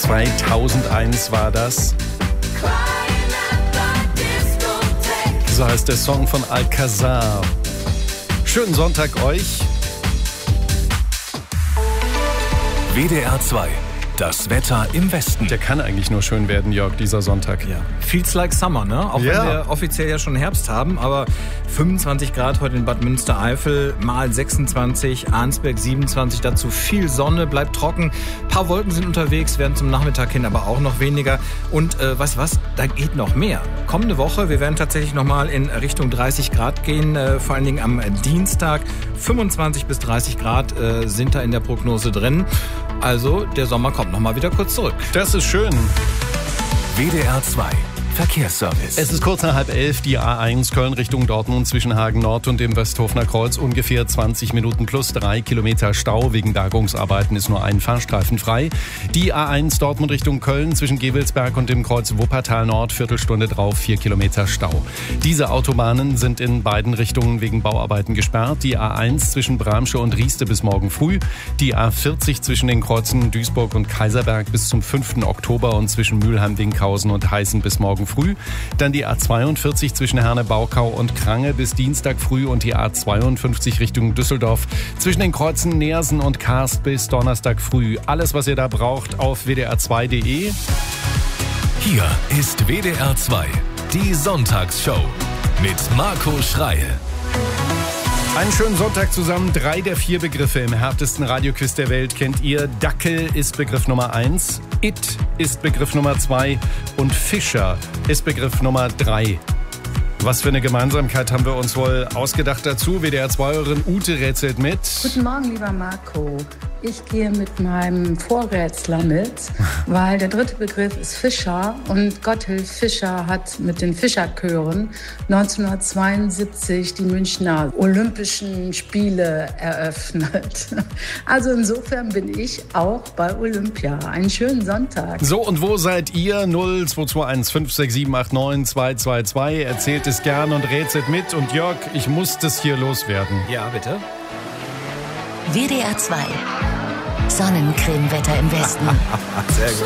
2001 war das. So heißt der Song von Alcazar. Schönen Sonntag euch. WDR 2. Das Wetter im Westen. Der kann eigentlich nur schön werden, Jörg, dieser Sonntag. Ja. Feels like summer, ne? Auch Ja. wenn wir offiziell ja schon Herbst haben, aber 25 Grad heute in Bad Münstereifel, mal 26, Arnsberg 27, dazu viel Sonne, bleibt trocken. Ein paar Wolken sind unterwegs, werden zum Nachmittag hin aber auch noch weniger. Und weißt du was, da geht noch mehr. Kommende Woche, wir werden tatsächlich nochmal in Richtung 30 Grad gehen, vor allen Dingen am Dienstag. 25 bis 30 Grad sind da in der Prognose drin. Also der Sommer kommt nochmal wieder kurz zurück. Das ist schön. WDR 2. Verkehrsservice. Es ist kurz nach 10:30, die A1 Köln Richtung Dortmund zwischen Hagen Nord und dem Westhofener Kreuz. Ungefähr 20 Minuten plus 3 Kilometer Stau. Wegen Bergungsarbeiten ist nur ein Fahrstreifen frei. Die A1 Dortmund Richtung Köln zwischen Gevelsberg und dem Kreuz Wuppertal Nord. Viertelstunde drauf, 4 Kilometer Stau. Diese Autobahnen sind in beiden Richtungen wegen Bauarbeiten gesperrt. Die A1 zwischen Bramsche und Rieste bis morgen früh. Die A40 zwischen den Kreuzen Duisburg und Kaiserberg bis zum 5. Oktober und zwischen Mülheim-Dinkhausen und Heißen bis morgen früh. Dann die A42 zwischen Herne-Baukau und Krange bis Dienstag früh und die A52 Richtung Düsseldorf zwischen den Kreuzen Neersen und Karst bis Donnerstag früh. Alles, was ihr da braucht, auf wdr2.de. Hier ist WDR 2. Die Sonntagsshow mit Marco Schreil. Einen schönen Sonntag zusammen. 3 der 4 Begriffe im härtesten Radioquiz der Welt kennt ihr. Dackel ist Begriff Nummer 1, It ist Begriff Nummer 2 und Fischer ist Begriff Nummer 3. Was für eine Gemeinsamkeit haben wir uns wohl ausgedacht dazu? WDR 2-Hörerin Ute rätselt mit. Guten Morgen, lieber Marco. Ich gehe mit meinem Vorrätsler mit, weil der dritte Begriff ist Fischer und Gotthilf Fischer hat mit den Fischerchören 1972 die Münchner Olympischen Spiele eröffnet. Also insofern bin ich auch bei Olympia. Einen schönen Sonntag. So, und wo seid ihr? 0221 56789 222. Erzählt es gern und rätselt mit. Und Jörg, ich muss das hier loswerden. Ja, bitte. WDR 2. Sonnencremewetter im Westen. Sehr gut.